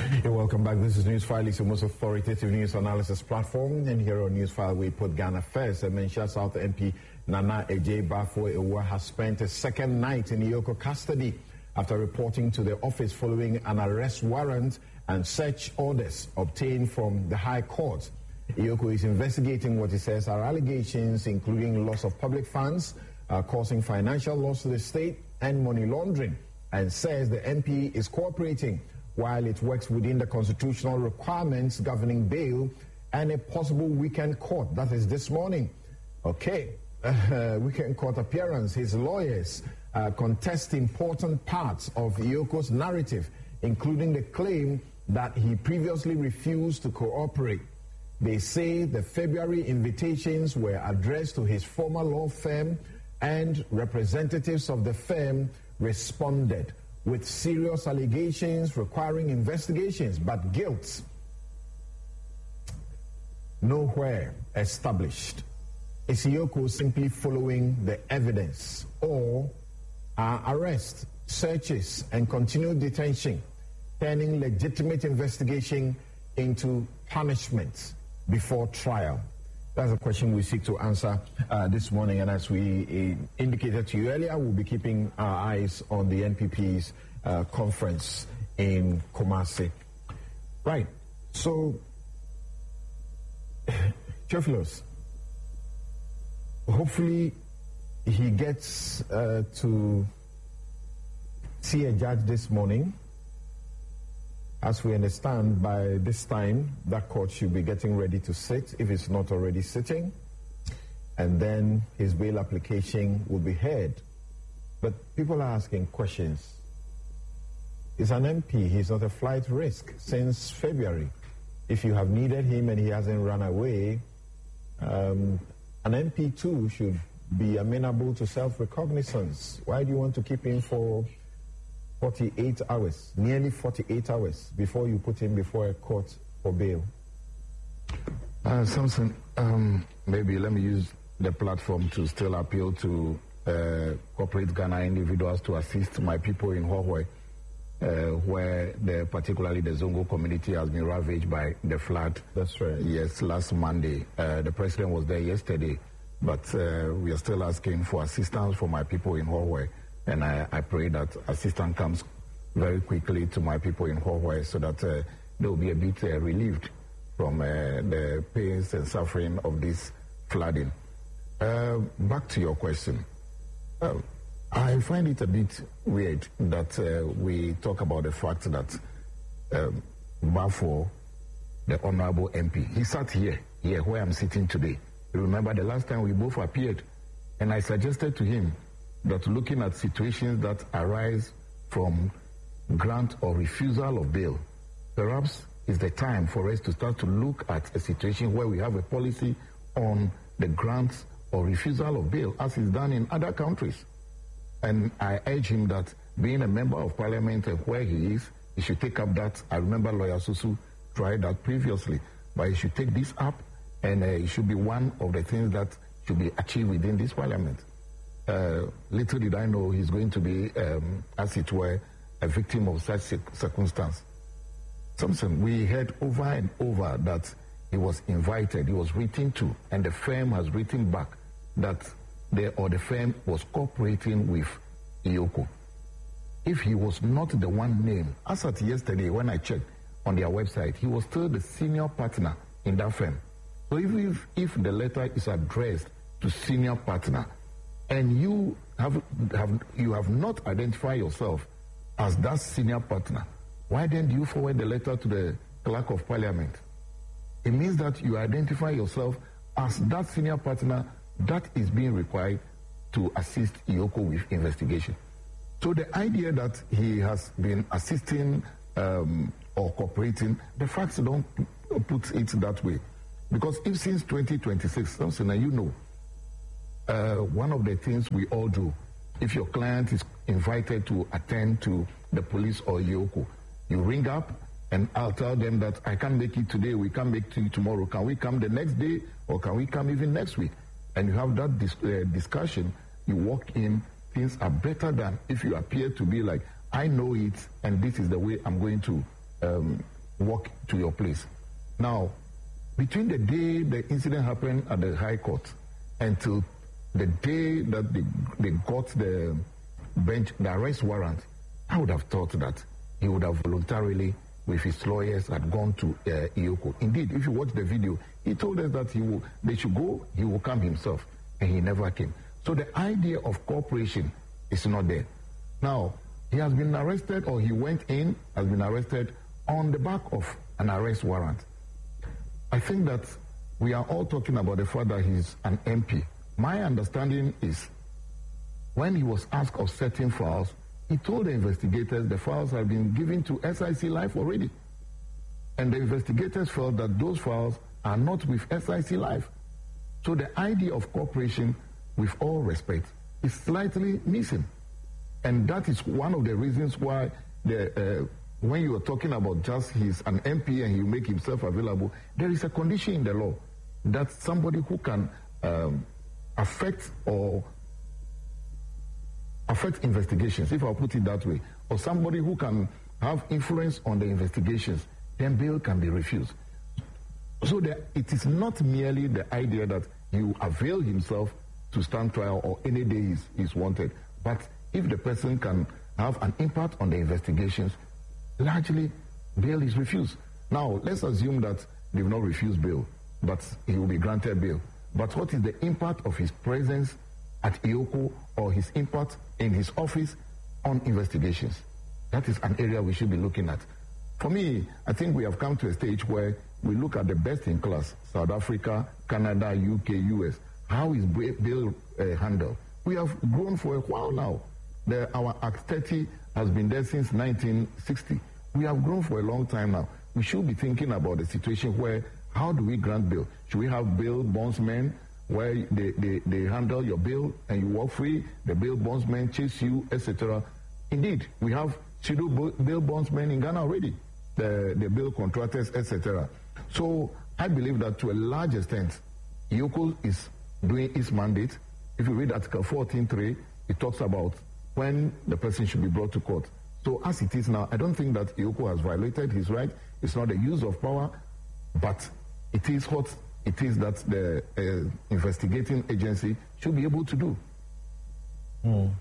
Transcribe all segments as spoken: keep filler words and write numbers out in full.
Hey, welcome back. This is Newsfile. It's the most authoritative news analysis platform. And here on Newsfile, we put Ghana first. Mensah South M P Nana Ejay-Bafo has spent a second night in Ioko custody after reporting to the office following an arrest warrant and search orders obtained from the High Court. Ioko is investigating what he says are allegations including loss of public funds, uh, causing financial loss to the state, and money laundering, and says the M P is cooperating while it works within the constitutional requirements governing bail and a possible weekend court. That is this morning. Okay, uh, weekend court appearance. His lawyers uh, contest important parts of Ioko's narrative, including the claim that he previously refused to cooperate. They say the February invitations were addressed to his former law firm, and representatives of the firm responded with serious allegations requiring investigations, but guilt nowhere established. Is Ioko simply following the evidence, or are arrests, searches, and continued detention turning legitimate investigation into punishment before trial? That's a question we seek to answer uh, this morning. And as we uh, indicated to you earlier, we'll be keeping our eyes on the N P P's uh, conference in Kumasi. Right. So, Theophilus, hopefully he gets uh, to see a judge this morning. As we understand, by this time, that court should be getting ready to sit, if it's not already sitting, and then his bail application will be heard. But people are asking questions. He's an M P. He's not a flight risk since February. If you have needed him and he hasn't run away, um, an M P too should be amenable to self-recognizance. Why do you want to keep him for forty-eight hours, nearly forty-eight hours, before you put him before a court for bail? Uh, Samson, um, maybe let me use the platform to still appeal to uh, corporate Ghana individuals to assist my people in Hohoe, uh, where the, particularly the Zongo community has been ravaged by the flood. That's right. Yes, last Monday. Uh, the president was there yesterday, but uh, we are still asking for assistance for my people in Hohoe. And I, I pray that assistance comes very quickly to my people in Hawaii so that uh, they will be a bit uh, relieved from uh, the pains and suffering of this flooding. Uh, back to your question. Uh, I find it a bit weird that uh, we talk about the fact that um, Bafo, the Honorable M P, he sat here, here where I'm sitting today. You remember the last time we both appeared, and I suggested to him that looking at situations that arise from grant or refusal of bail, perhaps is the time for us to start to look at a situation where we have a policy on the grant or refusal of bail, as is done in other countries. And I urge him that, being a member of parliament and where he is, he should take up that. I remember Lawyer Susu tried that previously, but he should take this up, and uh, it should be one of the things that should be achieved within this parliament. Uh, little did I know he's going to be, um, as it were, a victim of such circumstance. Samson, we heard over and over that he was invited, he was written to, and the firm has written back that they, or the firm was cooperating with Ioko. If he was not the one named, as at yesterday when I checked on their website, he was still the senior partner in that firm. So if, if, if the letter is addressed to senior partner, and you have, have you have not identified yourself as that senior partner, why then do you forward the letter to the clerk of parliament? It means that you identify yourself as that senior partner that is being required to assist Ioko with investigation. So the idea that he has been assisting um, or cooperating, the facts don't put it that way. Because if since twenty twenty-six, something and you know, Uh, one of the things we all do, if your client is invited to attend to the police or Ioko, you ring up and I'll tell them that I can't make it today, we can't make it tomorrow. Can we come the next day or can we come even next week? And you have that dis uh, discussion, you walk in, things are better than if you appear to be like, I know it and this is the way I'm going to um, walk to your place. Now, between the day the incident happened at the High Court until the day that they, they got the bench, the arrest warrant, I would have thought that he would have voluntarily, with his lawyers, had gone to uh, Iyoko. Indeed, if you watch the video, he told us that he will, they should go, he will come himself, and he never came. So the idea of cooperation is not there. Now, he has been arrested, or he went in, has been arrested on the back of an arrest warrant. I think that we are all talking about the fact that he's an M P. My understanding is when he was asked of certain files, he told the investigators the files had been given to S I C Life already. And the investigators felt that those files are not with S I C Life. So the idea of cooperation, with all respect, is slightly missing. And that is one of the reasons why the, uh, when you are talking about just he's an M P and he make himself available, there is a condition in the law that somebody who can um, affect or affect investigations, if I'll put it that way, or somebody who can have influence on the investigations, then bail can be refused. So that it is not merely the idea that you avail himself to stand trial or any day is, is wanted, but if the person can have an impact on the investigations, largely bail is refused. Now, let's assume that they've not refused bail, but he will be granted bail. But what is the impact of his presence at Iyoko or his impact in his office on investigations? That is an area we should be looking at. For me, I think we have come to a stage where we look at the best in class, South Africa, Canada, U K, U S. How is bail uh, handled? We have grown for a while now. The, our Act thirty has been there since nineteen sixty. We have grown for a long time now. We should be thinking about the situation where, how do we grant bail? Should we have bail bondsmen where they, they, they handle your bail and you walk free, the bail bondsmen chase you, et cetera. Indeed, we have pseudo bail bondsmen in Ghana already, the, the bail contractors, et cetera. So I believe that to a large extent, Iyoko is doing its mandate. If you read Article fourteen three, it talks about when the person should be brought to court. So as it is now, I don't think that Iyoko has violated his right. It's not the use of power, but it is what it is that the uh, investigating agency should be able to do. Mm.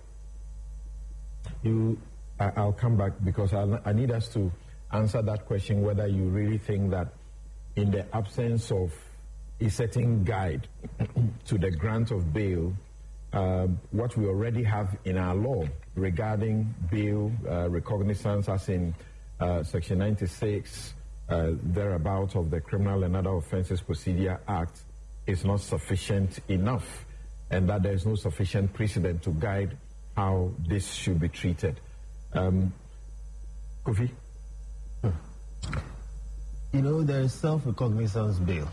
You, I, I'll come back because I'll, I need us to answer that question, whether you really think that in the absence of a certain guide to the grant of bail, uh, what we already have in our law regarding bail uh, recognizance, as in uh, Section ninety-six, uh, thereabout of the Criminal and Other Offences Procedure Act, is not sufficient enough, and that there is no sufficient precedent to guide how this should be treated. Um, Kofi? Hmm. You know, there is self-recognizance bail.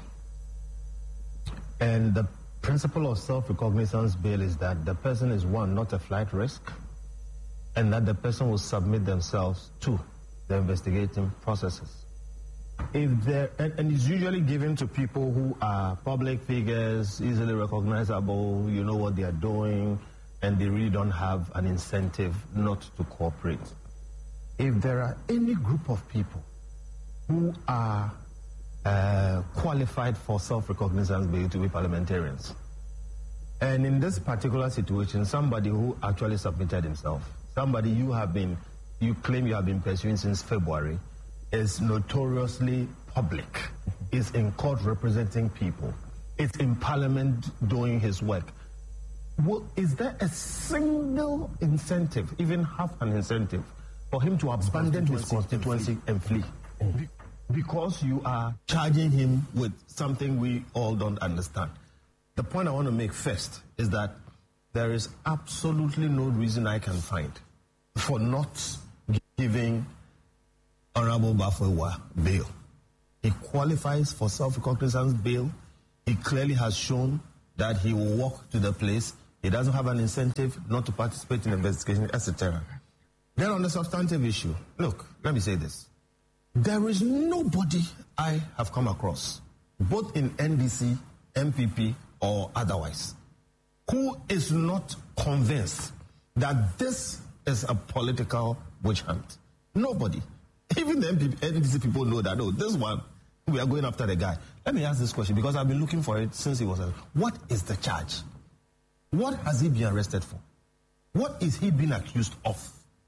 And the principle of self-recognizance bail is that the person is, one, not a flight risk, and that the person will submit themselves to the investigating processes. If there, and, and it's usually given to people who are public figures, easily recognizable, you know what they are doing, and they really don't have an incentive not to cooperate. If there are any group of people who are uh, qualified for self-recognizance bail to be parliamentarians, and in this particular situation, somebody who actually submitted himself, somebody you have been, you claim you have been pursuing since February, is notoriously public, is in court representing people, is in parliament doing his work. Well, is there a single incentive, even half an incentive, for him to abandon his constituency and flee? And flee? Because you are charging him with something we all don't understand. The point I want to make first is that there is absolutely no reason I can find for not giving Honorable Bafo-Awuah bail. He qualifies for self-recognizance bail. He clearly has shown that he will walk to the place. He doesn't have an incentive not to participate in the investigation, et cetera. Then on the substantive issue, look, let me say this. There is nobody I have come across, both in N D C, M P P, or otherwise, who is not convinced that this is a political witch hunt. Nobody. Even the N D C people know that, oh, this one, we are going after the guy. Let me ask this question, because I've been looking for it since he was a... What is the charge? What has he been arrested for? What is he being accused of?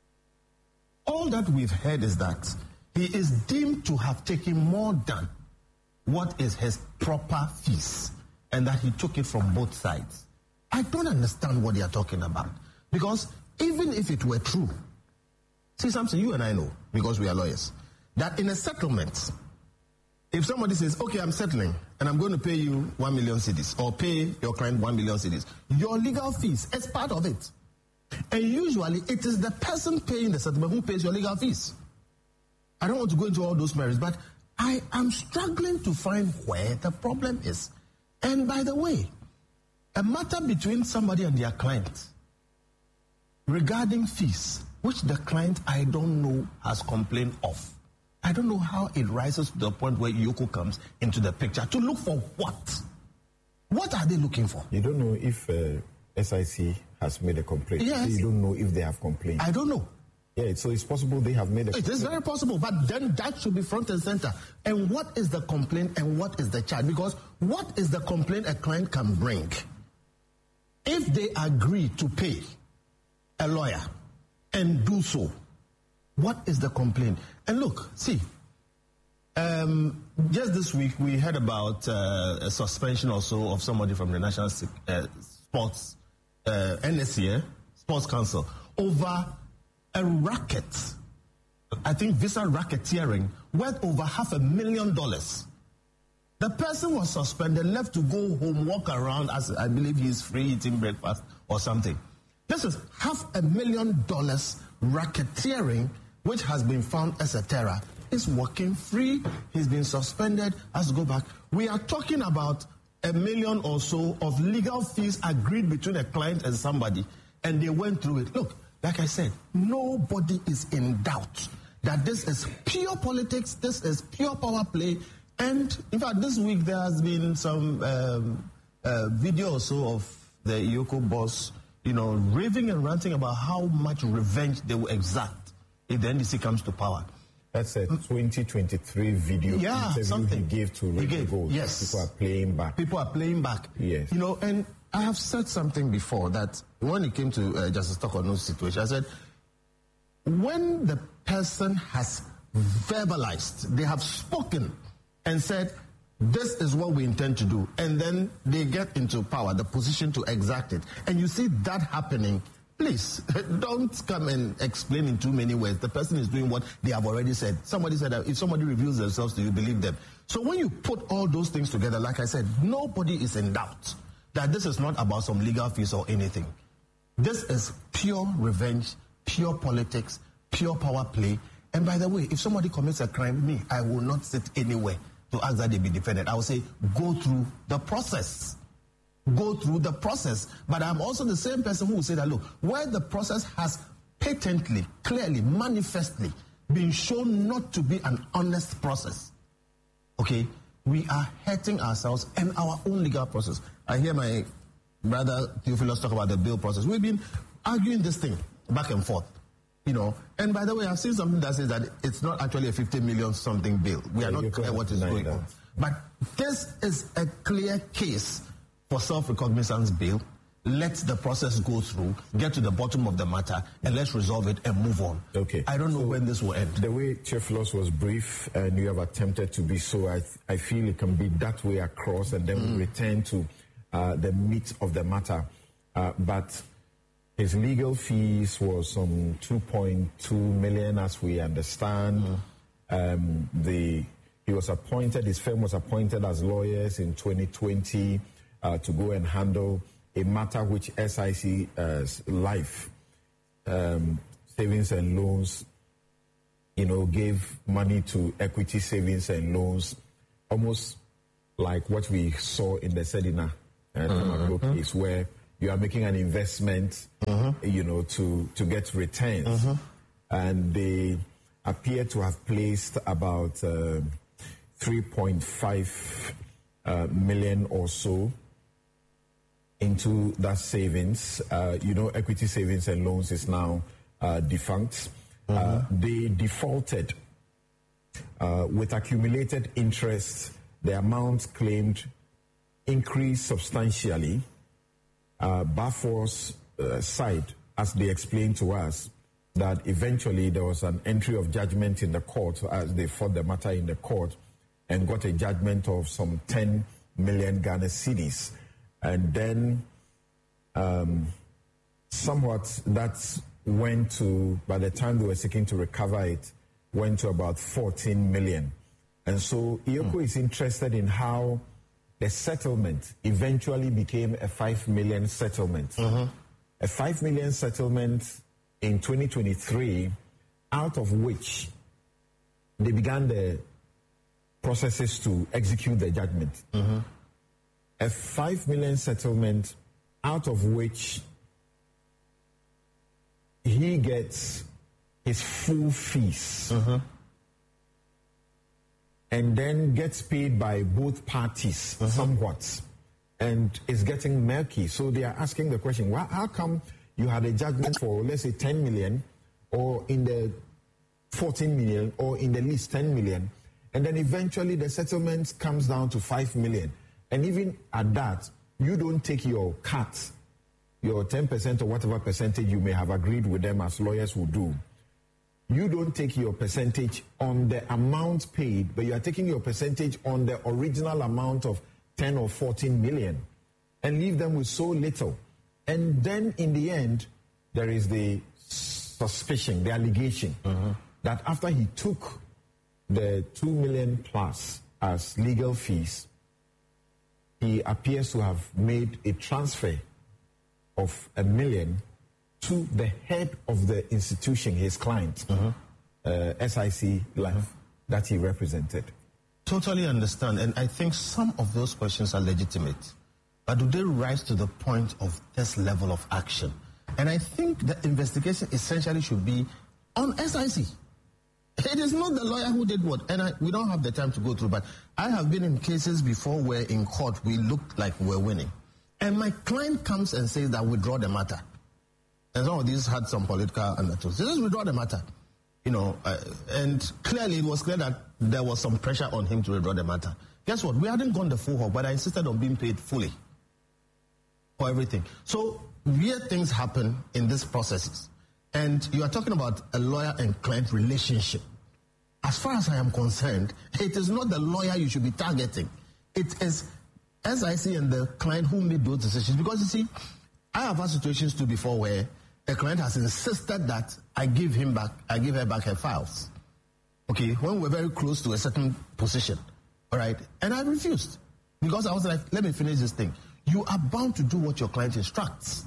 All that we've heard is that he is deemed to have taken more than what is his proper fees, and that he took it from both sides. I don't understand what they are talking about. Because even if it were true, see something you and I know, because we are lawyers, that in a settlement, if somebody says, okay, I'm settling, and I'm going to pay you one million cedis, or pay your client one million cedis, your legal fees is part of it. And usually, it is the person paying the settlement who pays your legal fees. I don't want to go into all those merits, but I am struggling to find where the problem is. And by the way, a matter between somebody and their client regarding fees, which the client, I don't know, has complained of. I don't know how it rises to the point where Yoko comes into the picture. To look for what? What are they looking for? You don't know if uh, S I C has made a complaint. Yes. So you don't know if they have complained. I don't know. Yeah, so it's possible they have made a complaint. It is very possible, but then that should be front and center. And what is the complaint and what is the charge? Because what is the complaint a client can bring? If they agree to pay a lawyer and do so, what is the complaint? And look, see, um, just this week we heard about uh, a suspension or so of somebody from the National uh, Sports, uh, N S C A, Sports Council, over a racket, I think visa racketeering, worth over half a million dollars. The person was suspended, left to go home, walk around as I believe he's free eating breakfast or something. This is half a million dollars racketeering, which has been found as a terror. He's working free. He's been suspended. Has to go back. We are talking about a million or so of legal fees agreed between a client and somebody, and they went through it. Look, like I said, nobody is in doubt that this is pure politics. This is pure power play. And in fact, this week there has been some um, uh, video or so of the Yoko boss, you know, raving and ranting about how much revenge they will exact if the N D C comes to power. That's a twenty twenty-three video yeah, interview something. he gave to Radio Gold. Yes. People are playing back. People are playing back. Yes. You know, and I have said something before that when it came to uh, Justice Tokono's situation, I said, when the person has verbalized, they have spoken and said, this is what we intend to do, and then they get into power, the position to exact it, and you see that happening, please, don't come and explain in too many words. The person is doing what they have already said. Somebody said that if somebody reveals themselves to you, believe them. So when you put all those things together, like I said, nobody is in doubt that this is not about some legal fees or anything. This is pure revenge, pure politics, pure power play. And by the way, if somebody commits a crime, me, I will not sit anywhere to ask that they be defended. I will say, go through the process. Go through the process. But I'm also the same person who will say that, look, where the process has patently, clearly, manifestly been shown not to be an honest process, okay, we are hurting ourselves and our own legal process. I hear my brother Theophilus talk about the bail process. We've been arguing this thing back and forth. You know, and by the way, I've seen something that says that it's not actually a fifty million something bill. We yeah, are not clear what is going that. on. But this is a clear case for self-recognizance bill. Let the process go through, get to the bottom of the matter, and let's resolve it and move on. Okay. I don't know so when this will end. The way Theophilus was brief, and you have attempted to be so, I, I feel it can be that way across, and then mm. we return to uh, the meat of the matter. Uh, but his legal fees was some two point two million, as we understand. Mm. Um, the he was appointed. His firm was appointed as lawyers in twenty twenty uh, to go and handle a matter which S I C uh, Life um, Savings and Loans, you know, gave money to Equity Savings and Loans, almost like what we saw in the Sedina uh, mm-hmm. case, where you are making an investment, mm-hmm. you know, to, to get returns. Mm-hmm. And they appear to have placed about uh, three point five uh, million or so into that savings. Uh, you know, Equity Savings and Loans is now uh, defunct. Mm-hmm. Uh, they defaulted Uh, with accumulated interest, the amount claimed increased substantially. Uh, Bafour's uh, side, as they explained to us, that eventually there was an entry of judgment in the court as they fought the matter in the court and got a judgment of some ten million Ghana cedis. And then um, somewhat that went to, by the time they were seeking to recover it, went to about fourteen million. And so IOCO mm. is interested in how the settlement eventually became a five million settlement. Mm-hmm. A five million settlement in twenty twenty-three, out of which they began the processes to execute the judgment. Mm-hmm. A five million settlement, out of which he gets his full fees, mm-hmm. and then gets paid by both parties mm-hmm. somewhat, and is getting murky. So they are asking the question, well, how come you had a judgment for, let's say, ten million, or in the fourteen million, or in the least ten million, and then eventually the settlement comes down to five million. And even at that, you don't take your cut, your ten percent or whatever percentage you may have agreed with them as lawyers will do. You don't take your percentage on the amount paid, but you are taking your percentage on the original amount of ten or fourteen million and leave them with so little. And then in the end, there is the suspicion, the allegation, uh-huh. that after he took the two million plus as legal fees, he appears to have made a transfer of a million to the head of the institution, his client, uh-huh. uh, S I C Life, uh-huh. that he represented. Totally understand. And I think some of those questions are legitimate. But do they rise to the point of this level of action? And I think the investigation essentially should be on S I C. It is not the lawyer who did what. And I, we don't have the time to go through, but I have been in cases before where in court we looked like we're winning. And my client comes and says that withdraw the matter. And some of these had some political undertones. Just withdraw the matter. You know, uh, and clearly it was clear that there was some pressure on him to withdraw the matter. Guess what? We hadn't gone the full hog, but I insisted on being paid fully for everything. So weird things happen in these processes. And you are talking about a lawyer and client relationship. As far as I am concerned, it is not the lawyer you should be targeting. It is S I C and the client who made those decisions. Because you see, I have had situations too before where a client has insisted that I give him back, I give her back her files. Okay, when we're very close to a certain position, all right, and I refused because I was like, let me finish this thing. You are bound to do what your client instructs.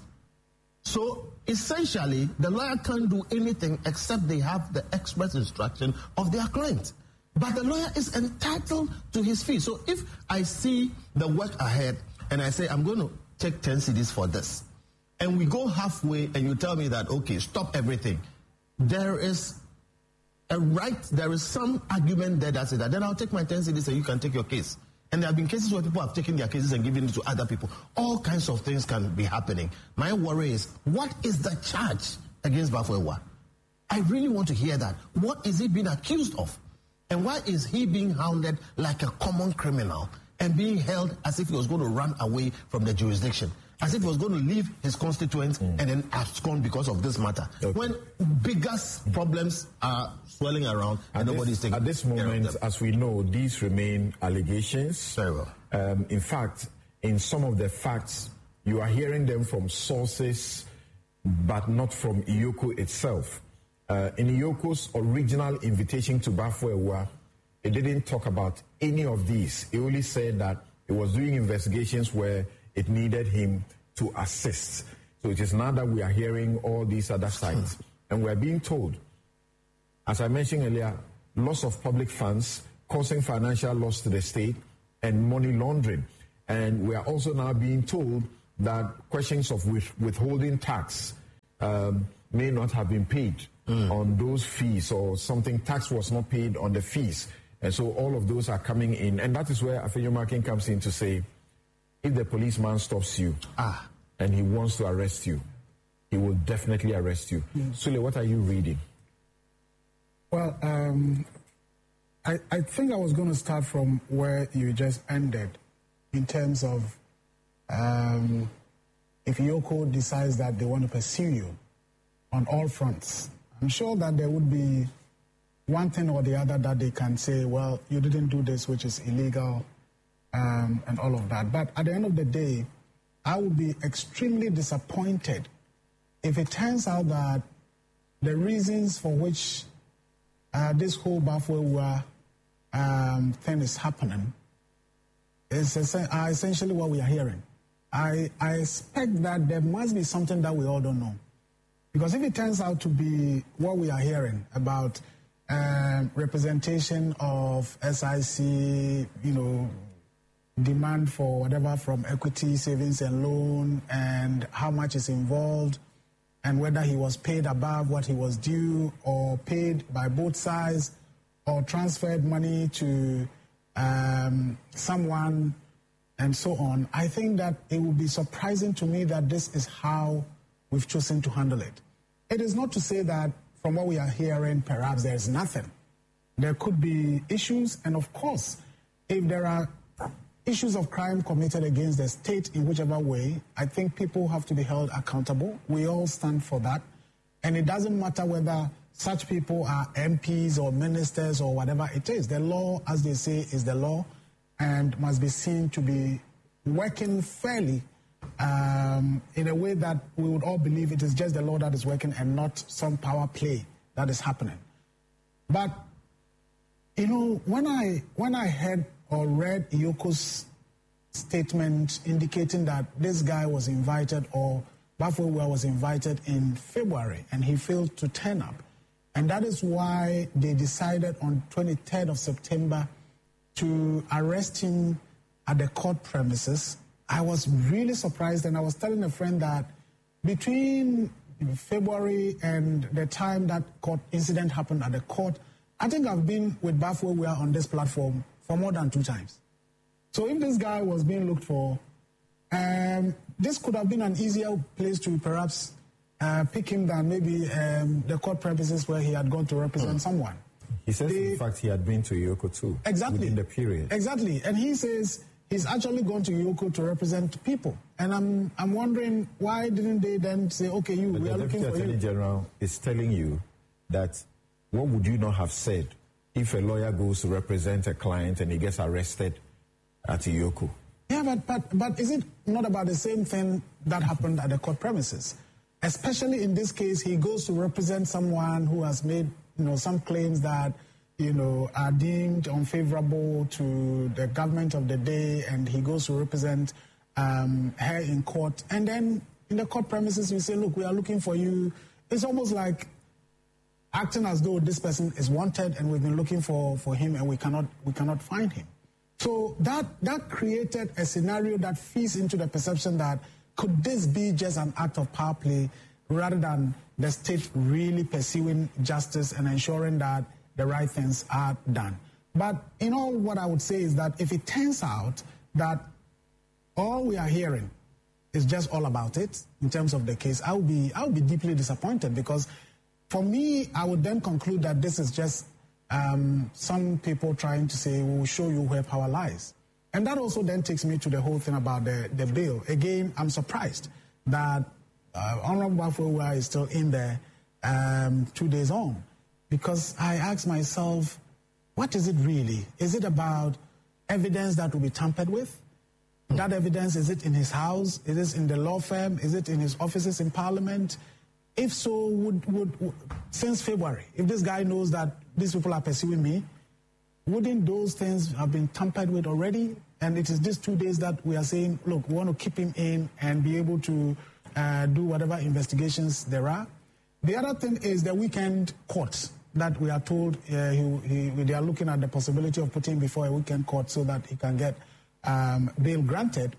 So essentially, the lawyer can't do anything except they have the express instruction of their client. But the lawyer is entitled to his fee. So if I see the work ahead and I say, I'm going to take ten cedis for this, and we go halfway and you tell me that, okay, stop everything, there is a right, there is some argument there that says that, then I'll take my ten cedis and you can take your case. And there have been cases where people have taken their cases and given it to other people. All kinds of things can be happening. My worry is, what is the charge against Bafo? I really want to hear that. What is he being accused of? And why is he being hounded like a common criminal and being held as if he was going to run away from the jurisdiction? As if he was going to leave his constituents mm. and then abscond because of this matter. Okay. When bigger problems are swirling around and at nobody's this, taking At this moment, as we know, these remain allegations. Very well. Um, in fact, in some of the facts, you are hearing them from sources, but not from IOCO itself. Uh, in IOCO's original invitation to Bafo, it didn't talk about any of these. It only said that it was doing investigations where it needed him to assist. So it is now that we are hearing all these other sides. And we are being told, as I mentioned earlier, loss of public funds, causing financial loss to the state, and money laundering. And we are also now being told that questions of with, withholding tax um, may not have been paid mm. on those fees, or something, tax was not paid on the fees. And so all of those are coming in. And that is where Afenyo Markin comes in to say, if the policeman stops you ah. and he wants to arrest you, he will definitely arrest you. Mm. Sule, what are you reading? Well, um, I, I think I was going to start from where you just ended in terms of um, if Yoko decides that they want to pursue you on all fronts. I'm sure that there would be one thing or the other that they can say, well, you didn't do this, which is illegal, um, and all of that. But at the end of the day, I would be extremely disappointed if it turns out that the reasons for which uh, this whole Bafo um, thing is happening is are essentially what we are hearing. I, I expect that there must be something that we all don't know. Because if it turns out to be what we are hearing about um, representation of S I C, you know, demand for whatever from equity, savings and loan, and how much is involved, and whether he was paid above what he was due or paid by both sides or transferred money to um, someone and so on, I think that it would be surprising to me that this is how we've chosen to handle it. It is not to say that from what we are hearing, perhaps there's nothing. There could be issues, and of course, if there are issues of crime committed against the state in whichever way, I think people have to be held accountable. We all stand for that. And it doesn't matter whether such people are M Ps or ministers or whatever it is. The law, as they say, is the law and must be seen to be working fairly um, in a way that we would all believe it is just the law that is working and not some power play that is happening. But, you know, when I, when I heard or read Yoko's statement indicating that this guy was invited, or Bafo was invited in February and he failed to turn up. And that is why they decided on twenty-third of September to arrest him at the court premises. I was really surprised, and I was telling a friend that between February and the time that court incident happened at the court, I think I've been with Bafo on this platform for more than two times. So if this guy was being looked for, um, this could have been an easier place to perhaps uh, pick him than maybe um, the court premises where he had gone to represent mm. someone. He says, they, in fact, he had been to Yoko too. Exactly. Within the period. Exactly. And he says he's actually gone to Yoko to represent people. And I'm I'm wondering, why didn't they then say, okay, you, but we are looking for you. The Deputy Attorney General is telling you that what would you not have said if a lawyer goes to represent a client and he gets arrested at Yoko? Yeah, but, but, but is it not about the same thing that happened at the court premises? Especially in this case, he goes to represent someone who has made, you know, some claims that, you know, are deemed unfavorable to the government of the day, and he goes to represent um, her in court. And then in the court premises, we say, look, we are looking for you. It's almost like acting as though this person is wanted and we've been looking for, for him and we cannot we cannot find him. So that that created a scenario that feeds into the perception that could this be just an act of power play rather than the state really pursuing justice and ensuring that the right things are done. But you know what I would say is that if it turns out that all we are hearing is just all about it in terms of the case, I would be I would be deeply disappointed, because for me, I would then conclude that this is just um, some people trying to say, we will show you where power lies. And that also then takes me to the whole thing about the, the bill. Again, I'm surprised that uh, Honorable Bafo is still in there um, two days on, because I ask myself, what is it really? Is it about evidence that will be tampered with? That evidence, is it in his house? Is it in the law firm? Is it in his offices in Parliament? If so, would, would, would since February, if this guy knows that these people are pursuing me, wouldn't those things have been tampered with already? And it is these two days that we are saying, look, we want to keep him in and be able to uh, do whatever investigations there are. The other thing is the weekend court that we are told uh, he, he, they are looking at the possibility of putting him before a weekend court so that he can get um, bail granted.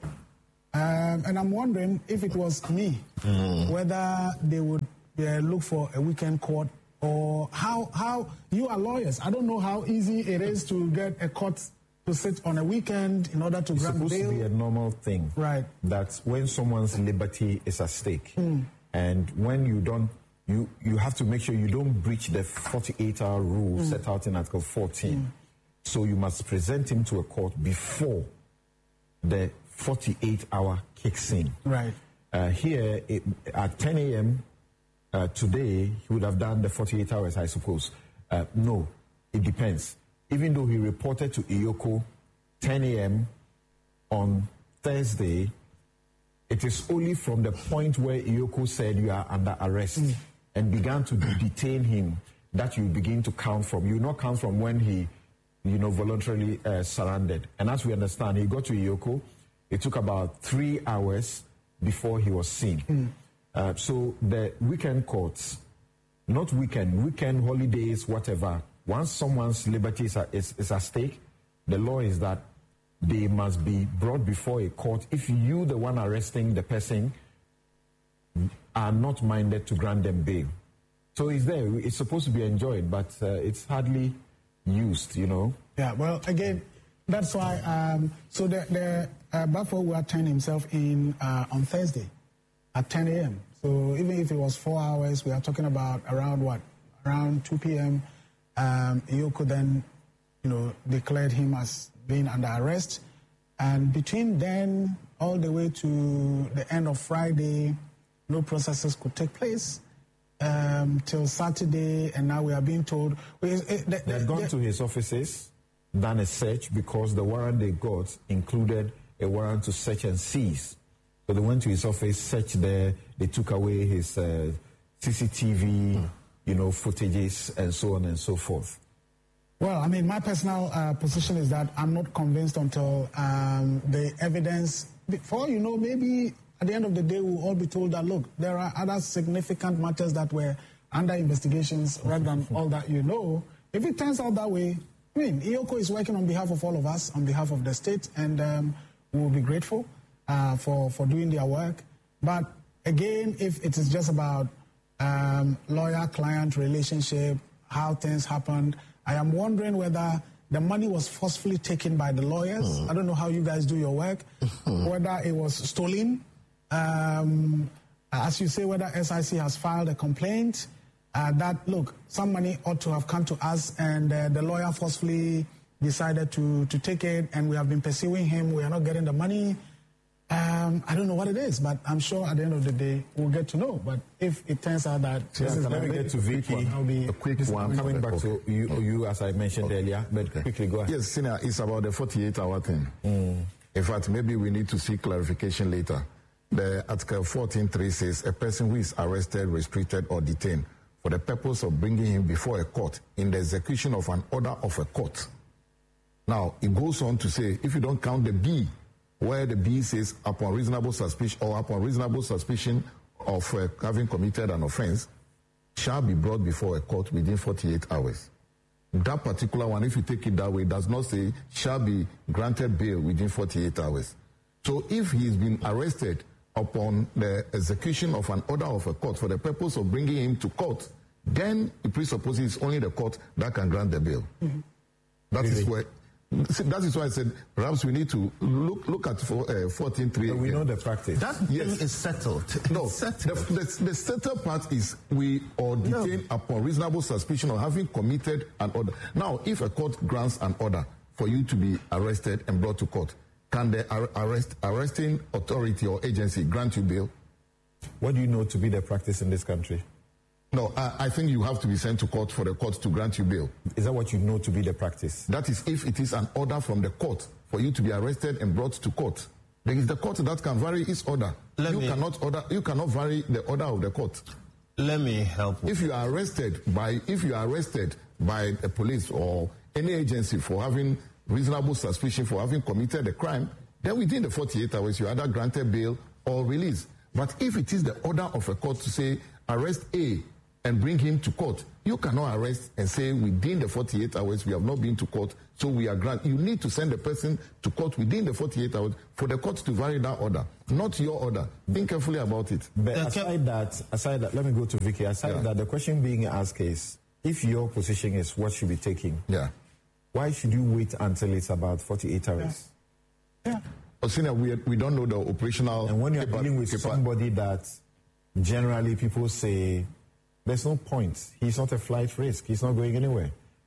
Um, and I'm wondering if it was me, mm. whether they would uh, look for a weekend court, or how, how you are lawyers. I don't know how easy it is to get a court to sit on a weekend in order to it's grant bail. It's supposed to be a normal thing. Right. That's when someone's liberty is at stake. Mm. And when you don't, you, you have to make sure you don't breach the forty-eight hour rule mm. set out in Article fourteen. Mm. So you must present him to a court before the forty-eight hour kicks in. Right. Uh, here, it, at ten a.m. Uh, today, he would have done the forty-eight hours, I suppose. Uh, no, it depends. Even though he reported to Iyoko ten a.m. on Thursday, it is only from the point where Iyoko said you are under arrest mm. and began to detain him that you begin to count from. You not count from when he, you know, voluntarily uh, surrendered. And as we understand, he got to Iyoko. It took about three hours before he was seen. Mm. Uh, so the weekend courts, not weekend, weekend holidays, whatever, once someone's liberty is, is, is at stake, the law is that they must be brought before a court if you, the one arresting the person, are not minded to grant them bail. So it's there. It's supposed to be enjoyed, but uh, it's hardly used, you know. Yeah, well, again, that's why, um, so the, the uh, Bafo will attend himself in uh, on Thursday at ten a.m. So even if it was four hours, we are talking about around what? Around two p.m. Um, Iyoko then, you know, declared him as being under arrest, and between then all the way to the end of Friday, no processes could take place um, till Saturday, and now we are being told we, uh, the, they had gone the, to his offices, done a search because the warrant they got included a warrant to search and seize. So they went to his office, searched there, they took away his uh, C C T V, mm. you know, footages and so on and so forth. Well, I mean, my personal uh, position is that I'm not convinced until um, the evidence, before, you know, maybe at the end of the day, we'll all be told that, look, there are other significant matters that were under investigations rather than all that you know. If it turns out that way, I mean, Iyoko is working on behalf of all of us, on behalf of the state, and um, we'll be grateful uh, for, for doing their work. But again, if it is just about um, lawyer-client relationship, how things happened, I am wondering whether the money was forcefully taken by the lawyers. Mm. I don't know how you guys do your work. Mm. Whether it was stolen. Um, as you say, whether S I C has filed a complaint uh, that, look, some money ought to have come to us, and uh, the lawyer forcefully decided to, to take it, and we have been pursuing him. We are not getting the money. Um, I don't know what it is, but I'm sure at the end of the day, we'll get to know. But if it turns out that yeah, this is let me get to Vicky. I'll be a quick one. Coming back okay. to you, you, as I mentioned okay. earlier, but okay. quickly go ahead. Yes, Senior, it's about the forty-eight hour thing. Mm. In fact, maybe we need to seek clarification later. The Article fourteen point three says a person who is arrested, restricted, or detained for the purpose of bringing him before a court in the execution of an order of a court. Now, it goes on to say, if you don't count the B, where the B says upon reasonable suspicion or upon reasonable suspicion of uh, having committed an offense, shall be brought before a court within forty-eight hours. That particular one, if you take it that way, does not say shall be granted bail within forty-eight hours. So if he's been arrested upon the execution of an order of a court for the purpose of bringing him to court, then it presupposes it's only the court that can grant the bail. Mm-hmm. That really? is where... That is why I said perhaps we need to look look at uh, fourteen point three. We know the practice. That yes. thing is settled. No, settled. The, the, the settled part is we are detained no. upon reasonable suspicion of having committed an order. Now, if a court grants an order for you to be arrested and brought to court, can the arrest arresting authority or agency grant you bail? What do you know to be the practice in this country? No, I, I think you have to be sent to court for the court to grant you bail. Is that what you know to be the practice? That is if it is an order from the court for you to be arrested and brought to court. There is the court that can vary its order. Let you me, cannot order. You cannot vary the order of the court. Let me help. If you are arrested by, if you are arrested by the police or any agency for having reasonable suspicion for having committed a crime, then within the forty-eight hours you are either granted bail or release. But if it is the order of a court to say arrest A and bring him to court, you cannot arrest and say within the forty-eight hours we have not been to court, so we are grant. You need to send the person to court within the forty-eight hours for the court to vary that order, not your order. Think carefully about it. But aside that, aside that, let me go to Vicky. Aside yeah. that, the question being asked is, if your position is what should be taken, yeah, why should you wait until it's about forty-eight hours? Yeah. yeah. Senior, we, we don't know the operational... And when you're dealing with somebody that generally people say, there's no point. He's not a flight risk. He's not going anywhere.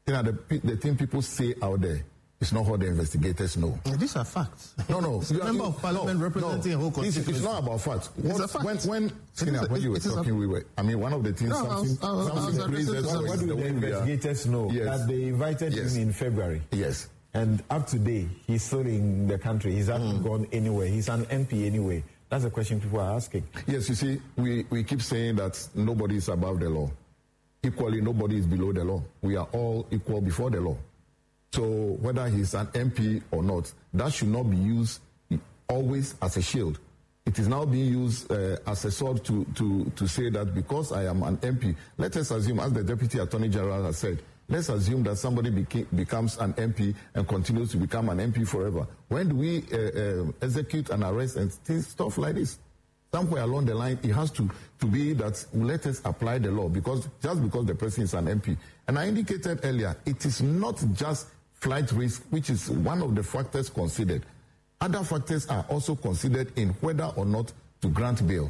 You know, the, the thing people say out there is not what the investigators know. Yeah, these are facts. No, no. It's a member of parliament no, representing no. a whole It's, constituency. it's not about facts. It's What, a fact. When, when, Sina, a, when you were it talking, a, we were, I mean, one of the things, no, something, I was, I was, something I was pleases what, us What is do the the way we are. investigators know? Yes. That they invited Yes. him in February. Yes. And up to date, he's still in the country. He's hasn't Mm. gone anywhere. He's an M P anyway. That's the question people are asking. Yes, you see, we, we keep saying that nobody is above the law. Equally, nobody is below the law. We are all equal before the law. So whether he's an M P or not, that should not be used always as a shield. It is now being used uh, as a sword to, to, to say that because I am an M P, let us assume, as the Deputy Attorney General has said, let's assume that somebody beca- becomes an M P and continues to become an M P forever. When do we uh, uh, execute an arrest and things, stuff like this? Somewhere along the line, it has to, to be that let us apply the law, because just because the person is an M P. And I indicated earlier, it is not just flight risk, which is one of the factors considered. Other factors are also considered in whether or not to grant bail.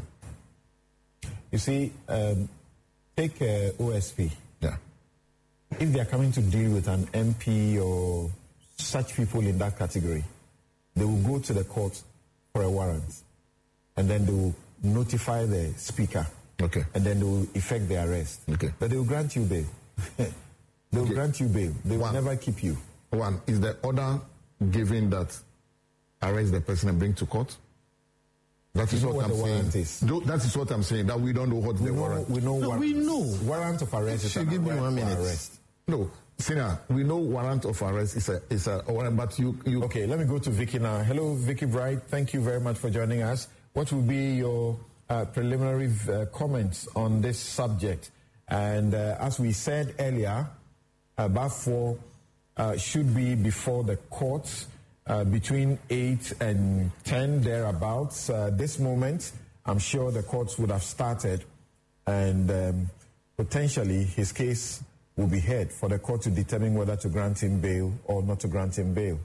You see, um, take uh, O S P. Yeah. If they are coming to deal with an M P or such people in that category, they will go to the court for a warrant, and then they will notify the speaker. Okay. And then they will effect the arrest. Okay. But they will grant you bail. they will Okay. grant you bail. They will One. never keep you. One, is the order given that arrest the person and bring to court? That is You know what, what I'm the warrant saying. is. Do- That is what I'm saying, that we don't know what We the know, warrant we know No, warrant. we know. Warrant of arrest is Should an give me warrant one for minute. arrest. No, Sina, we know warrant of arrest is a is a warrant, but you you Okay, let me go to Vicky now. Hello, Vicky Bright. Thank you very much for joining us. What will be your uh, preliminary uh, comments on this subject? And uh, as we said earlier, uh, Bafo uh, should be before the courts uh, between eight and ten thereabouts. Uh, this moment, I'm sure the courts would have started, and um, potentially his case will be heard for the court to determine whether to grant him bail or not to grant him bail.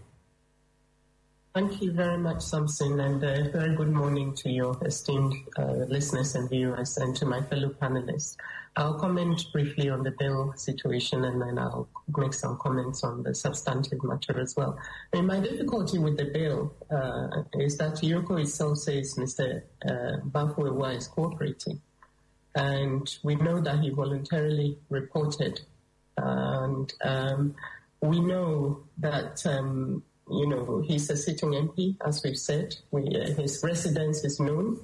Thank you very much, Samson, and a very good morning to your esteemed uh, listeners and viewers, and to my fellow panelists. I'll comment briefly on the bail situation, and then I'll make some comments on the substantive matter as well. I mean, my difficulty with the bail uh, is that Yoko itself says Mister Uh, Bafo is cooperating, and we know that he voluntarily reported, and um, we know that um, you know, he's a sitting M P, as we've said. We, uh, his residence is known.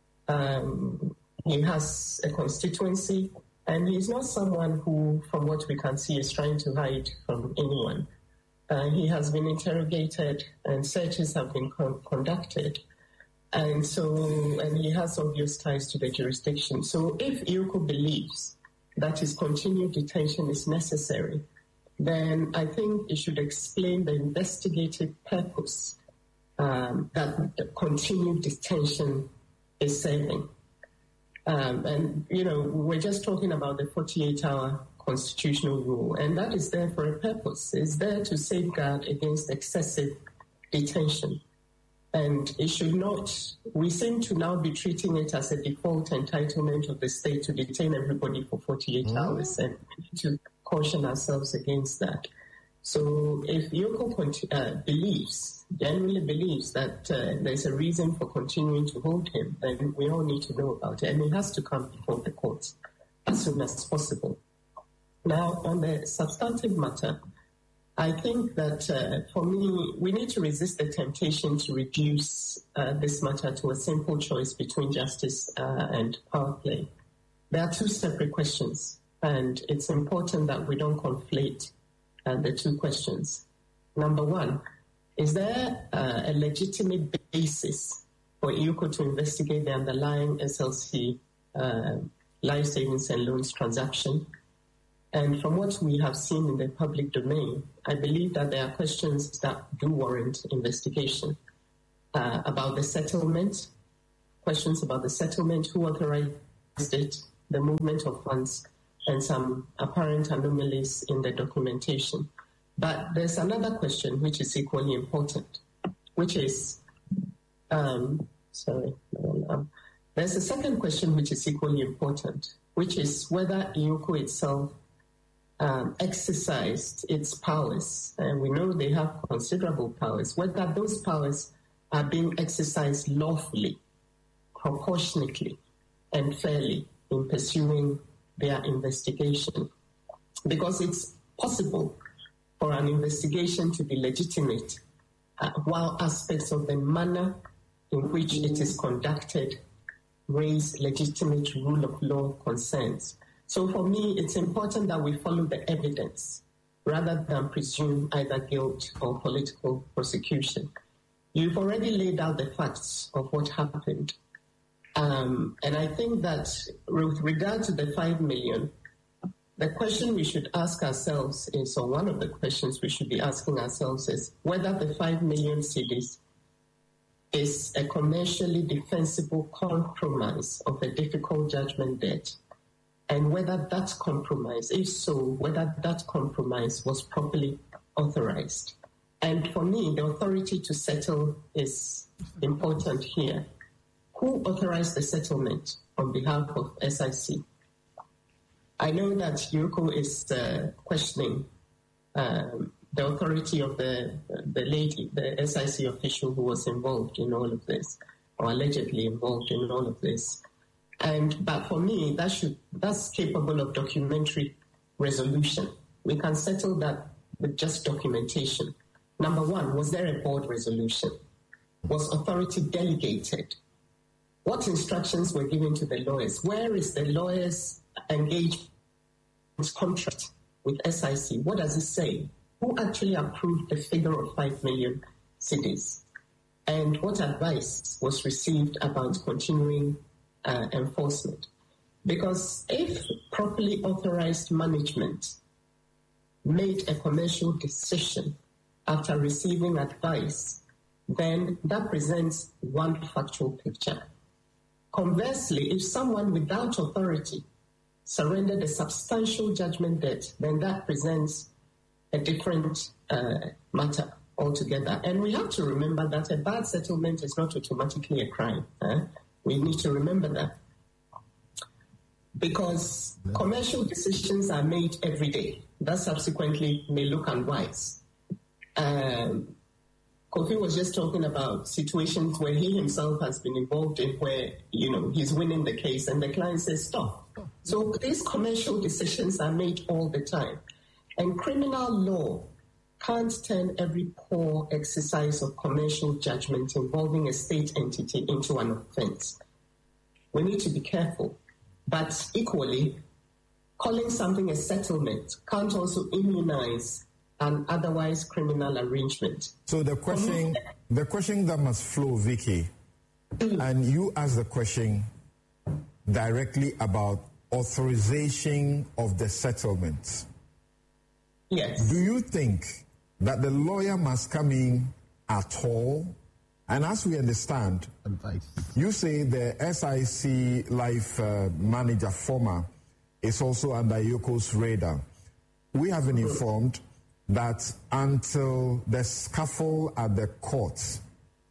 Um, he has a constituency, and he's not someone who, from what we can see, is trying to hide from anyone. Uh, he has been interrogated, and searches have been con- conducted. And so, and he has obvious ties to the jurisdiction. So if Yoko believes that his continued detention is necessary, then I think it should explain the investigative purpose um, that the continued detention is serving. Um, and, you know, we're just talking about the forty-eight hour constitutional rule, and that is there for a purpose. It's there to safeguard against excessive detention. And it should not, we seem to now be treating it as a default entitlement of the state to detain everybody for forty-eight mm. hours, and we need to caution ourselves against that. So if Yoko uh, believes, genuinely believes that uh, there's a reason for continuing to hold him, then we all need to know about it, and it has to come before the courts as soon as possible. Now, on the substantive matter, I think that uh, for me, we need to resist the temptation to reduce uh, this matter to a simple choice between justice uh, and power play. There are two separate questions, and it's important that we don't conflate uh, the two questions. Number one, is there uh, a legitimate basis for I U C O to investigate the underlying S L C uh, life savings and loans transaction? And from what we have seen in the public domain, I believe that there are questions that do warrant investigation uh, about the settlement, questions about the settlement, who authorized it, the movement of funds, and some apparent anomalies in the documentation. But there's another question which is equally important, which is, um, sorry, um, there's a second question which is equally important, which is whether I U C O itself um, exercised its powers, and we know they have considerable powers, whether those powers are being exercised lawfully, proportionately, and fairly in pursuing their investigation. Because it's possible for an investigation to be legitimate uh, while aspects of the manner in which it is conducted raise legitimate rule of law concerns. So for me, it's important that we follow the evidence rather than presume either guilt or political prosecution. You've already laid out the facts of what happened. Um, and I think that with regard to the five million, the question we should ask ourselves is, or one of the questions we should be asking ourselves is, whether the five million cedis is a commercially defensible compromise of a difficult judgment debt, and whether that compromise, if so, whether that compromise was properly authorized. And for me, the authority to settle is important here. Who authorized the settlement on behalf of S I C? I know that Iroko is uh, questioning um, the authority of the the lady, the S I C official who was involved in all of this, or allegedly involved in all of this. And but for me, that should that's capable of documentary resolution. We can settle that with just documentation. Number one, was there a board resolution? Was authority delegated? What instructions were given to the lawyers? Where is the lawyers' engagement contract with S I C? What does it say? Who actually approved the figure of five million cedis? And what advice was received about continuing uh, enforcement? Because if properly authorized management made a commercial decision after receiving advice, then that presents one factual picture. Conversely, if someone without authority surrendered a substantial judgment debt, then that presents a different uh, matter altogether. And we have to remember that a bad settlement is not automatically a crime. Eh? We need to remember that. Because yeah. commercial decisions are made every day. That subsequently may look unwise. Um, Kofi was just talking about situations where he himself has been involved in where, you know, he's winning the case and the client says, stop. So these commercial decisions are made all the time. And criminal law can't turn every poor exercise of commercial judgment involving a state entity into an offense. We need to be careful. But equally, calling something a settlement can't also immunize an otherwise criminal arrangement. So the question, the question that must flow, Vicky, and you ask the question directly about authorization of the settlement. Yes. Do you think that the lawyer must come in at all? And as we understand, advice. You say the S I C Life uh, manager, former, is also under Iyoko's radar. We have been informed that until the scuffle at the court,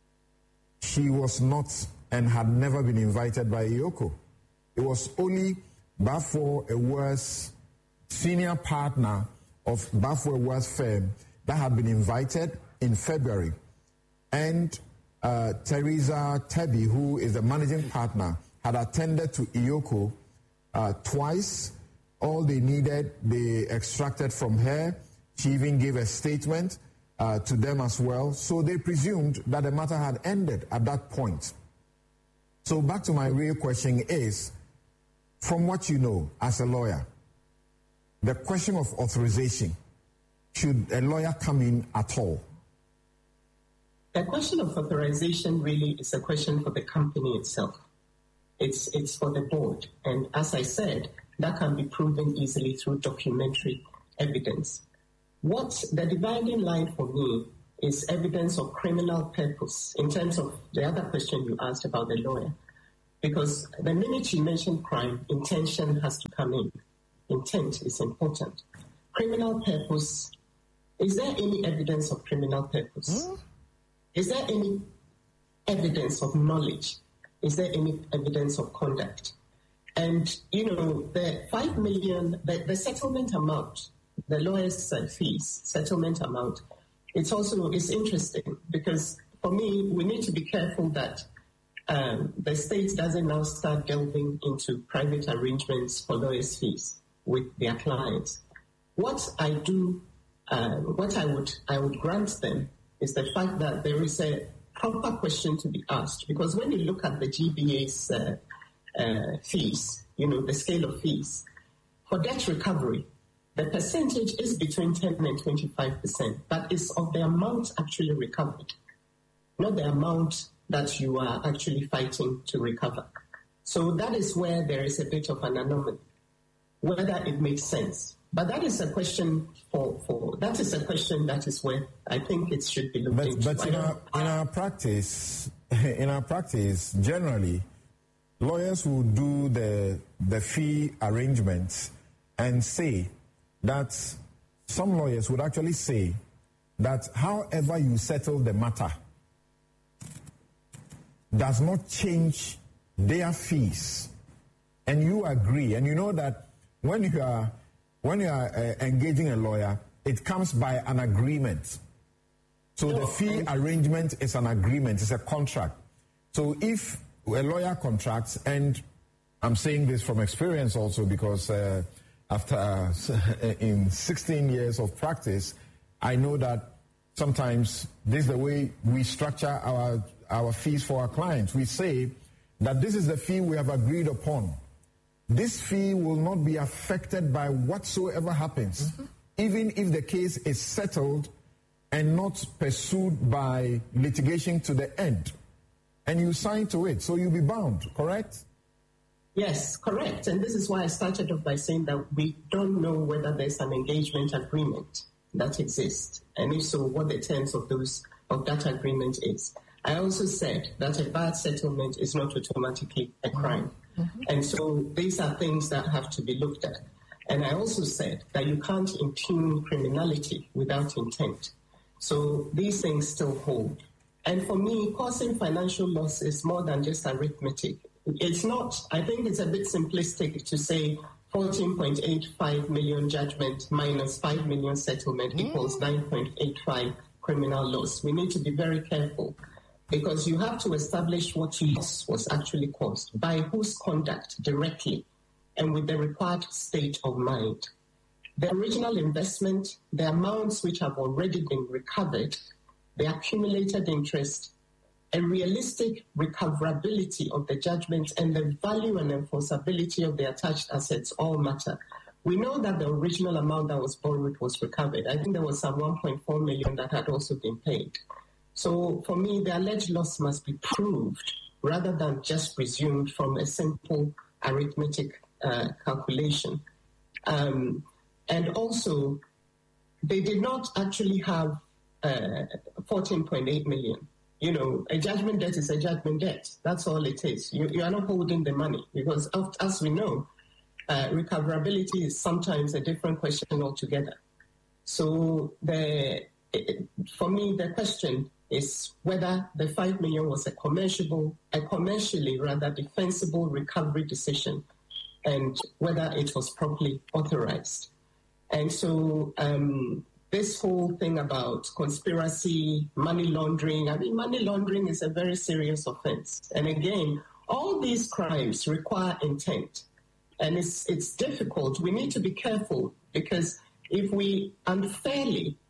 she was not and had never been invited by Iyoko. It was only Bafo Ewa's senior partner of Bafo Ewa's firm that had been invited in February. And uh, Teresa Tebi, who is the managing partner, had attended to Iyoko uh, twice. All they needed, they extracted from her. She even gave a statement uh, to them as well. So they presumed that the matter had ended at that point. So back to my real question is, from what you know as a lawyer, the question of authorization, should a lawyer come in at all? The question of authorization really is a question for the company itself. It's, it's for the board. And as I said, that can be proven easily through documentary evidence. What the dividing line for me is evidence of criminal purpose in terms of the other question you asked about the lawyer. Because the minute you mention crime, intention has to come in. Intent is important. Criminal purpose, is there any evidence of criminal purpose? Hmm? Is there any evidence of knowledge? Is there any evidence of conduct? And, you know, the five million, the, the settlement amount the lawyer's uh, fees, settlement amount, it's also it's interesting because for me, we need to be careful that um, the state doesn't now start delving into private arrangements for lawyers' fees with their clients. What I do, uh, what I would I would grant them is the fact that there is a proper question to be asked, because when you look at the G B A's uh, uh, fees, you know, the scale of fees, for debt recovery, the percentage is between ten and twenty-five percent, but it's of the amount actually recovered, not the amount that you are actually fighting to recover. So that is where there is a bit of an anomaly, whether it makes sense. But that is a question for, for that is a question that is where I think it should be looked but, into. But in our, in our practice, in our practice, generally, lawyers will do the the fee arrangements and say that some lawyers would actually say that however you settle the matter does not change their fees. And you agree, and you know that when you are when you are uh, engaging a lawyer, it comes by an agreement. So no, the fee I... arrangement is an agreement, it's a contract. So if a lawyer contracts, and I'm saying this from experience also because uh, after uh, in sixteen years of practice, I know that sometimes this is the way we structure our, our fees for our clients. We say that this is the fee we have agreed upon. This fee will not be affected by whatsoever happens, mm-hmm. even if the case is settled and not pursued by litigation to the end. And you sign to it, so you'll be bound, correct? Yes, correct. And this is why I started off by saying that we don't know whether there's an engagement agreement that exists, and if so, what the terms of those of that agreement is. I also said that a bad settlement is not automatically a crime. Mm-hmm. And so these are things that have to be looked at. And I also said that you can't impugn criminality without intent. So these things still hold. And for me, causing financial loss is more than just arithmetic. It's not, I think it's a bit simplistic to say fourteen point eight five million judgment minus five million settlement mm. equals nine point eight five criminal loss. We need to be very careful because you have to establish what loss was actually caused, by whose conduct directly, and with the required state of mind. The original investment, the amounts which have already been recovered, the accumulated interest, a realistic recoverability of the judgment, and the value and enforceability of the attached assets all matter. We know that the original amount that was borrowed was recovered. I think there was some one point four million that had also been paid. So for me, the alleged loss must be proved rather than just presumed from a simple arithmetic uh, calculation. Um, and also, they did not actually have uh, fourteen point eight million. You know, a judgment debt is a judgment debt. That's all it is. You, you are not holding the money because, as we know, uh, recoverability is sometimes a different question altogether. So the, it, for me, the question is whether the five million was a commercial, a commercially rather defensible recovery decision, and whether it was properly authorized. And so um, this whole thing about conspiracy, money laundering, I mean, money laundering is a very serious offense. And again, all these crimes require intent. And it's it's difficult. We need to be careful because if we unfairly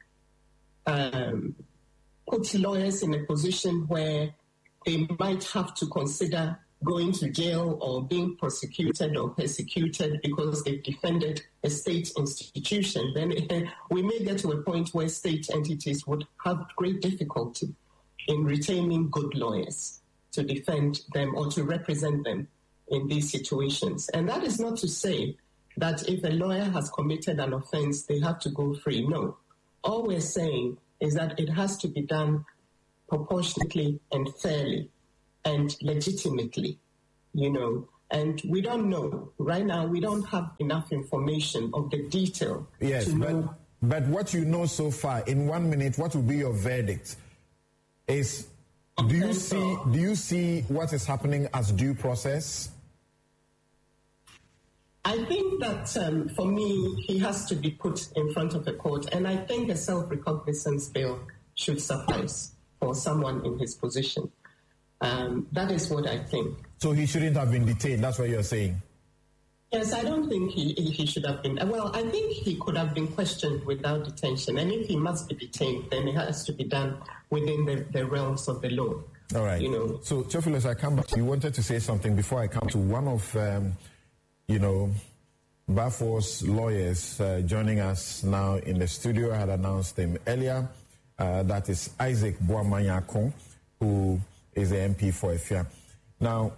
um, put lawyers in a position where they might have to consider going to jail or being prosecuted or persecuted because they've defended a state institution, then we may get to a point where state entities would have great difficulty in retaining good lawyers to defend them or to represent them in these situations. And that is not to say that if a lawyer has committed an offense, they have to go free. No. All we're saying is that it has to be done proportionately and fairly and legitimately, you know, and we don't know. Right now, we don't have enough information of the detail. Yes, to but, know. but what you know so far, in one minute, what will be your verdict? Is do you see do you see what is happening as due process? I think that um, for me, he has to be put in front of the court, and I think a self-recognizance bill should suffice for someone in his position. Um, that is what I think. So he shouldn't have been detained, that's what you're saying? Yes, I don't think he, he should have been. Well, I think he could have been questioned without detention, and if he must be detained, then it has to be done within the, the realms of the law. All right. You know. So, Theophilus, I come back. You wanted to say something before I come to one of, um, you know, Bafour's lawyers uh, joining us now in the studio. I had announced him earlier. Uh, that is Isaac Boamanyakong, who is the M P for Efia. Now,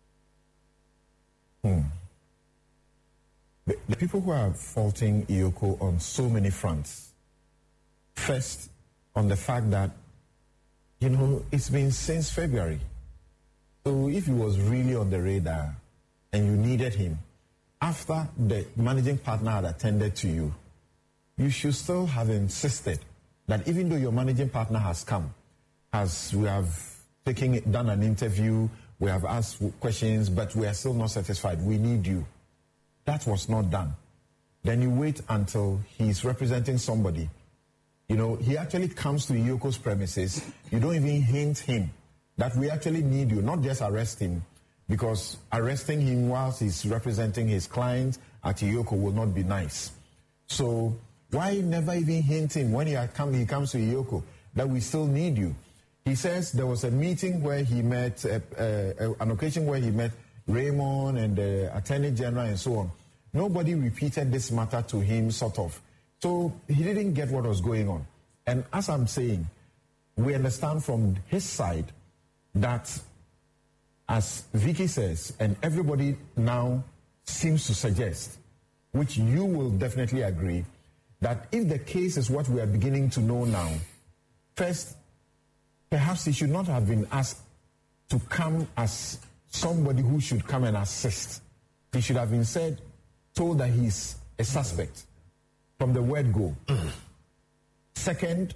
hmm, the, the people who are faulting Iyoko on so many fronts. First, on the fact that, you know, it's been since February. So if he was really on the radar and you needed him, after the managing partner had attended to you, you should still have insisted that even though your managing partner has come, as we have taken it, done an interview, we have asked questions, but we are still not satisfied. We need you. That was not done. Then you wait until he's representing somebody. You know, he actually comes to Iyoko's premises. You don't even hint him that we actually need you, not just arrest him, because arresting him whilst he's representing his client at Iyoko will not be nice. So why never even hint him when he, come, he comes to Iyoko that we still need you? He says there was a meeting where he met, uh, uh, an occasion where he met Raymond and the Attorney General and so on. Nobody repeated this matter to him, sort of. So he didn't get what was going on. And as I'm saying, we understand from his side that, as Vicky says, and everybody now seems to suggest, which you will definitely agree, that if the case is what we are beginning to know now, first, perhaps he should not have been asked to come as somebody who should come and assist. He should have been said, told that he's a suspect from the word go. Mm. Second,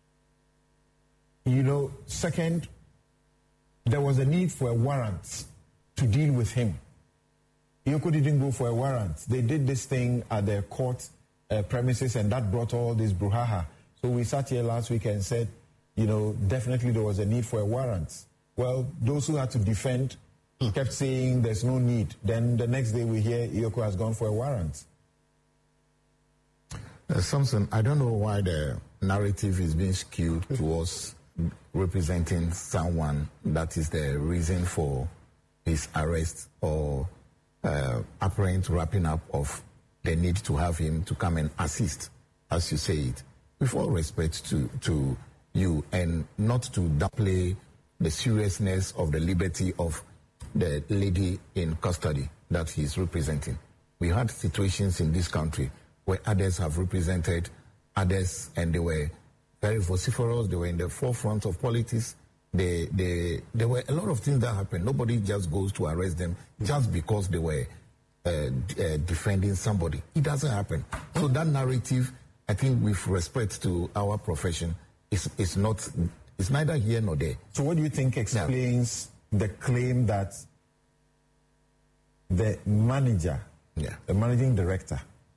you know, second, there was a need for a warrant to deal with him. Iyoko didn't go for a warrant. They did this thing at their court uh, premises, and that brought all this brouhaha. So we sat here last week and said, you know, definitely there was a need for a warrant. Well, those who had to defend mm. kept saying there's no need. Then the next day we hear Iyoko has gone for a warrant. Uh, Samson, I don't know why the narrative is being skewed towards representing someone that is the reason for his arrest or uh, apparent wrapping up of the need to have him to come and assist, as you say it. With all respect to, to you, and not to downplay the seriousness of the liberty of the lady in custody that he's representing. We had situations in this country where others have represented others, and they were very vociferous. They were in the forefront of politics. They, they, there were a lot of things that happened. Nobody just goes to arrest them just because they were uh, d- uh, defending somebody. It doesn't happen. So that narrative, I think, with respect to our profession, is is not. It's neither here nor there. So what do you think explains yeah. the claim that the manager, yeah. the managing director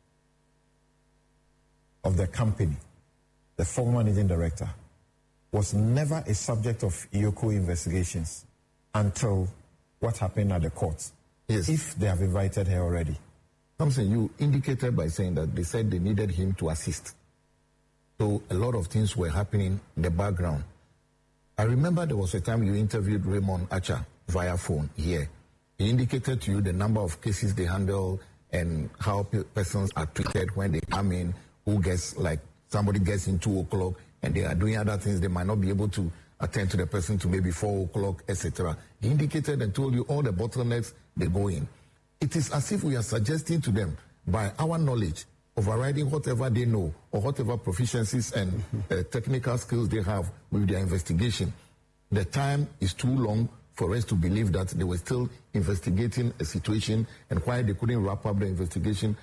of the company, the former managing director, was never a subject of Iyoko investigations until what happened at the court? Yes. If they have invited her already. Something you indicated by saying that they said they needed him to assist. So a lot of things were happening in the background. I remember there was a time you interviewed Raymond Acha via phone here. He indicated to you the number of cases they handle and how pe- persons are treated when they come in, who gets, like, somebody gets in two o'clock and they are doing other things, they might not be able to attend to the person to maybe four o'clock, et cetera. He indicated and told you all the bottlenecks they go in. It is as if we are suggesting to them, by our knowledge, overriding whatever they know or whatever proficiencies and uh, technical skills they have with their investigation. The time is too long for us to believe that they were still investigating a situation, and why they couldn't wrap up the investigation